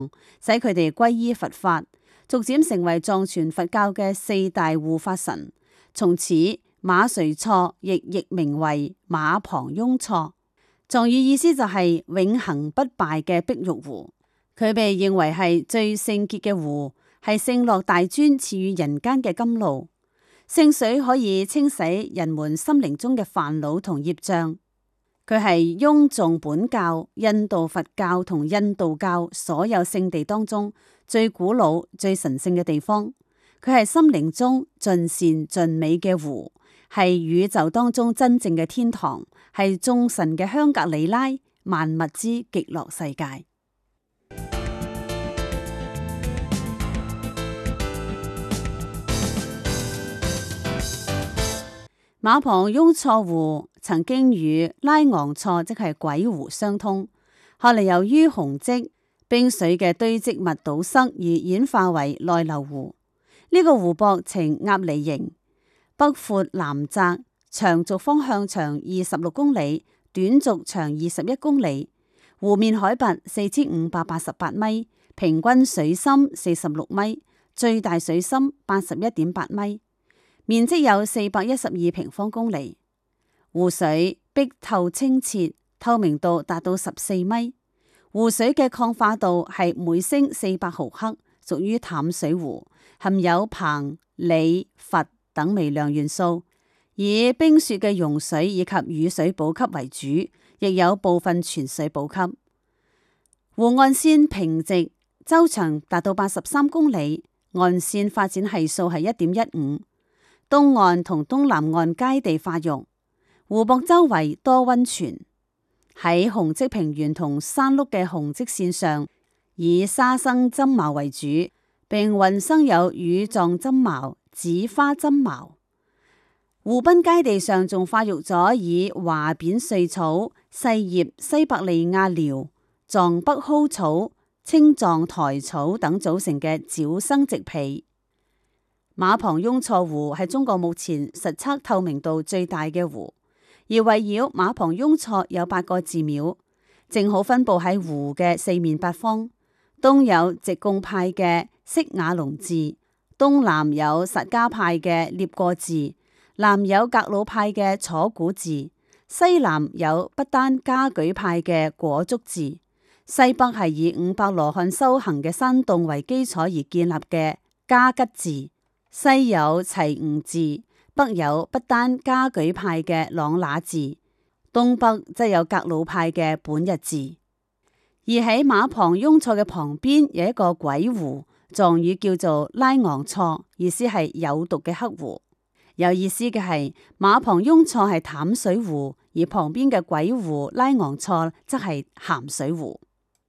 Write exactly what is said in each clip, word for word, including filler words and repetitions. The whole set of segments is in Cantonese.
使佢哋皈依佛法，逐漸成為藏傳佛教嘅四大護法神。從此馬垂錯亦譯名為馬旁雍錯，藏語意思就係永恆不敗嘅碧玉湖。佢被認為係最聖潔嘅湖，係聖樂大尊賜予人間嘅甘露。聖水可以清洗人們心靈中嘅煩惱同業障。佢係雍仲本教、印度佛教同印度教所有聖地當中最古老、最神聖嘅地方。佢係心靈中盡善盡美嘅湖，係宇宙當中真正嘅天堂，係眾神嘅香格里拉，萬物之極樂世界。馬旁雍錯湖曾經與拉昂錯即係鬼湖相通，後嚟由於洪積冰水嘅堆積物堵塞而演化為內流湖。呢、這個湖泊呈鴨梨形，北闊南窄，長軸方向長二十六公里，短軸長二十一公里。湖面海拔四千五百八十八米，平均水深四十六米，最大水深八十一點八米。面積有四百一十二平方公里，湖水碧透清澈，透明度達到十四米。湖水嘅抗化度係每升四百毫克，屬於淡水湖，含有硼、鋰、氟等微量元素，以冰雪嘅融水以及雨水補給為主，亦有部分泉水補給。湖岸線平直，周長達到八十三公里，岸線發展係數係一點一五。東岸同東南岸皆地化育，湖泊周圍多溫泉。喺紅積平原同山麓嘅紅積線上，以沙生針茅為主，並混生有乳狀針茅、紫花針茅。湖濱階地上仲化育咗以華扁穗草、細葉西伯利亞蓼、藏北蒿草、青藏台草等組成嘅沼生植被。馬旁雍錯湖係中國目前實測透明度最大嘅湖，而圍繞馬旁雍錯有八個寺廟，正好分布喺湖嘅四面八方。東有直貢派嘅釋瓦龍寺，東南有薩迦派嘅聶過寺，南有格魯派嘅楚古寺，西南有不丹嘉舉派嘅果竹寺，西北係以五百羅漢修行嘅山洞為基礎而建立嘅嘉吉寺。西有齊吳寺，北有不丹嘉舉派嘅朗那寺，東北則有格魯派嘅本日寺。而喺馬旁雍錯嘅旁邊有一個鬼湖，藏語叫做拉昂錯，意思係有毒嘅黑湖。有意思嘅係馬旁雍錯係淡水湖，而旁邊嘅鬼湖拉昂錯則係鹹水湖。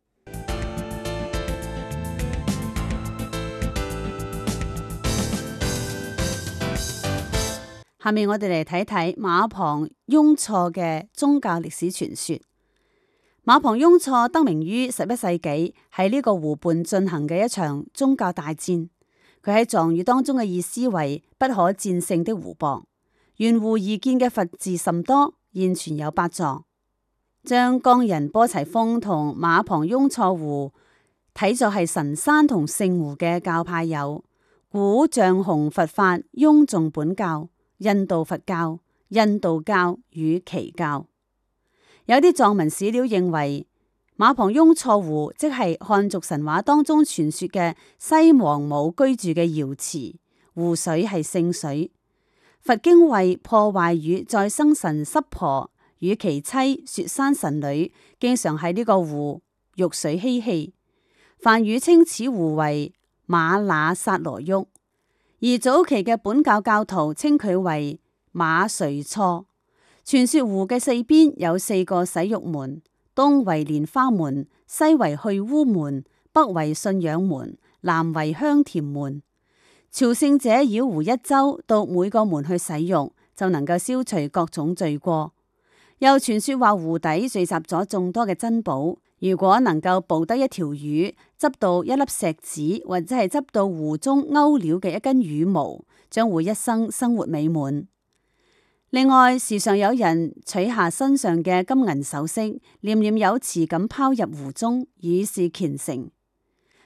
下面我哋嚟睇睇馬旁雍錯嘅宗教歷史傳說。馬旁雍錯得名於十一世紀，喺呢個湖畔進行嘅一場宗教大戰。佢喺藏語當中嘅意思為不可戰勝的湖泊。沿湖而建嘅佛寺甚多，現存有八座。將岡仁波齊峰同馬旁雍錯湖睇作係神山同聖湖嘅教派有古象雄佛法、雍仲本教、印度佛教、印度教與耆教。有啲藏文史料認為馬旁雍錯湖即係漢族神話當中傳說嘅西王母居住嘅瑤池，湖水係聖水。佛經為破壞與再生神濕婆與其妻雪山神女經常喺呢個湖浴水嬉戲，梵語稱此湖為馬那薩羅沃。而早期嘅本教教徒稱佢為馬垂錯。傳說湖嘅四邊有四個洗浴門，東為蓮花門，西為去污門，北為信仰門，南為香甜門。朝聖者繞湖一周，到每個門去洗浴，就能夠消除各種罪過。又傳說話湖底聚集咗眾多嘅珍寶。如果能夠捕得一條魚，執到一粒石子，或者係執到湖中勾料嘅一根羽毛，將會一生生活美滿。另外，時常有人取下身上嘅金銀首飾，念念有詞咁拋入湖中，以示虔誠。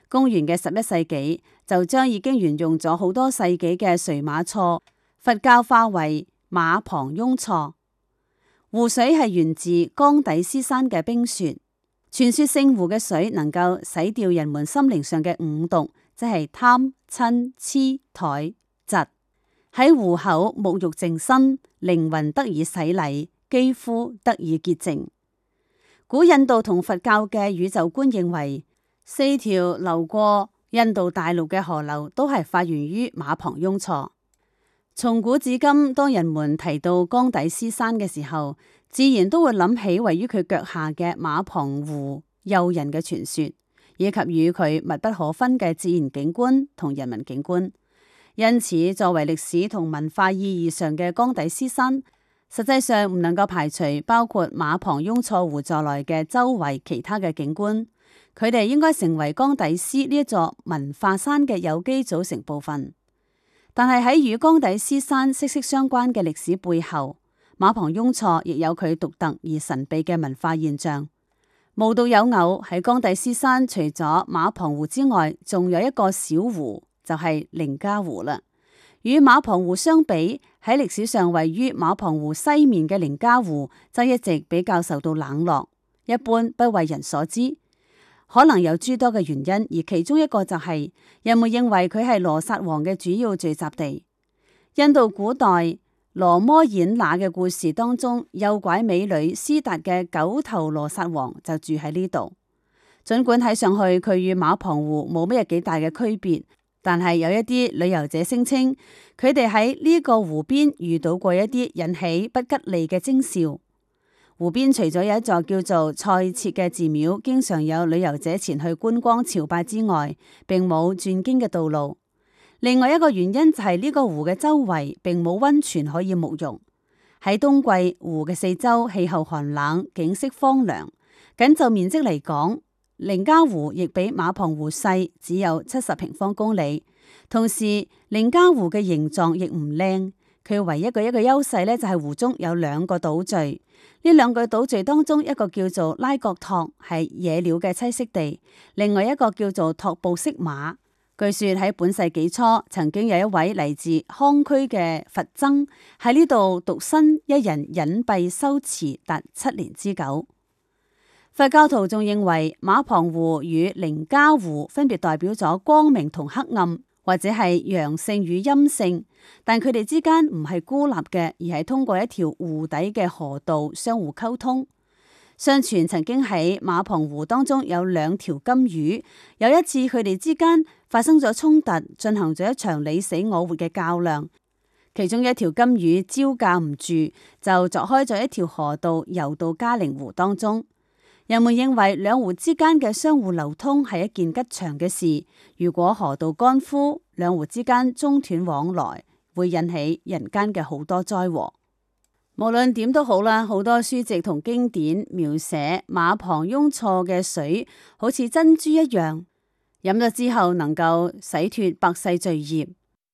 公元嘅十一世紀就將已經沿用咗好多世紀嘅垂馬錯佛教化為馬旁雍錯。湖水係源自江底斯山嘅冰雪，傳說聖湖嘅水能夠洗掉人們心靈上嘅五毒，即係貪、嗔、癡、怠、嫉。喺湖口沐浴淨身，靈魂得以洗禮，肌膚得以潔淨。古印度同佛教嘅宇宙觀認為，四條流過印度大陸嘅河流都係發源於馬旁雍錯。從古至今，當人們提到江底斯山嘅時候，自然都會諗起位於佢腳下嘅馬旁湖誘人嘅傳說，以及與佢密不可分嘅自然景觀同人民景觀。因此，作為歷史同文化意義上嘅江底斯山，實際上唔能夠排除包括馬旁雍錯湖在內嘅周圍其他嘅景觀。佢哋應該成為江底斯呢一座文化山嘅有機組成部分。但係喺與江底斯山息息相關嘅歷史背後，馬旁雍錯亦有佢獨特而神秘嘅文化現象。無獨有偶，喺江底斯山除咗馬旁湖之外，仲有一個小湖，就係寧家湖啦。與馬旁湖相比，喺歷史上位於馬旁湖西面嘅寧家湖就一直比較受到冷落，一般不為人所知。可能有諸多嘅原因，而其中一個就係、是、人們認為佢係羅剎王嘅主要聚集地。印度古代羅摩衍那嘅故事當中，誘拐美女斯達嘅九頭羅剎王就住喺呢度。盡管睇上去佢與馬旁湖冇乜嘢幾大嘅區別，但係有一啲旅遊者聲稱，佢哋喺呢個湖邊遇到過一啲引起不吉利嘅徵兆。湖邊除咗有一座叫做賽切嘅寺廟，經常有旅遊者前去觀光朝拜之外，並冇轉經嘅道路。另外一個原因就係呢個湖嘅周圍並冇溫泉可以沐浴。喺冬季，湖嘅四周氣候寒冷，景色荒涼。僅就面積嚟講，寧家湖亦比馬旁湖細，只有七十平方公里。同時，寧家湖嘅形狀亦唔靚。佢唯一嘅一個優勢咧，就係湖中有兩個島嶼。呢兩個島嶼當中，一個叫做拉國托，係野鳥嘅棲息地；另外一個叫做托布色馬。據說喺本世紀初，曾經有一位嚟自康區嘅佛僧喺呢度獨身一人隱蔽修持達七年之久。佛教徒仲認為馬旁湖與寧家湖分別代表咗光明同黑暗，或者係陽性與陰性，但佢哋之間唔係孤立嘅，而係通過一條湖底嘅河道相互溝通。相傳曾經喺馬旁湖當中有兩條金魚，有一次佢哋之間發生咗衝突，進行咗一場你死我活嘅較量。其中一條金魚招架唔住，就鑿開咗一條河道，游到嘉陵湖當中。人們認為兩湖之間嘅相互流通係一件吉祥嘅事。如果河道乾枯，兩湖之間中斷往來，會引起人間嘅好多災禍。無論點都好啦，好多書籍同經典描寫馬旁雍錯嘅水好似珍珠一樣，飲咗之後能夠洗脫百世罪孽。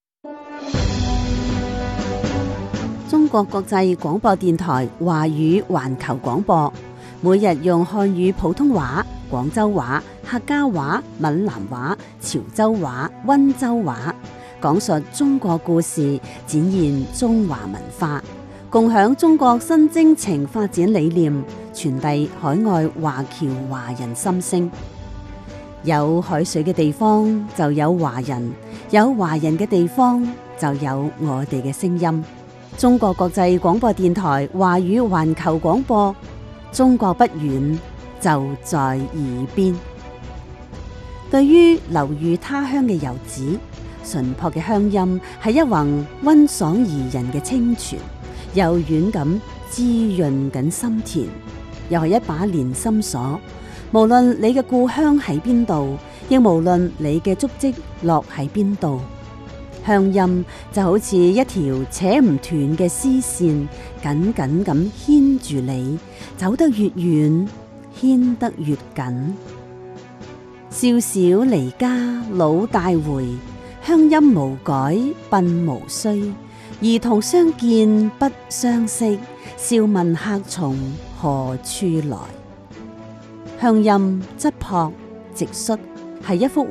中國國際廣播電台華語環球廣播，每日用漢語、普通話、廣州話、客家話、閩南話、潮州話、溫州話，講述中國故事，展現中華文化，共享中國新征程發展理念，傳遞海外華僑華人心聲。有海水嘅地方就有華人，有華人嘅地方就有我哋嘅聲音。中國國際廣播電台華語環球廣播，中國不遠，就在耳邊。對於流寓他鄉嘅遊子，純樸嘅鄉音係一泓溫爽宜人嘅清泉，柔軟咁滋潤緊心田，又係一把連心鎖。無論你嘅故鄉喺邊度，亦無論你嘅足跡落喺邊度，鄉音就好似一條扯唔斷嘅絲線，緊緊咁牽住你，走得越遠，牽得越緊。少小離家老大回，鄉音無改鬢無衰。兒童相見不相識，笑問客從何處來。鄉音質樸直率，係一幅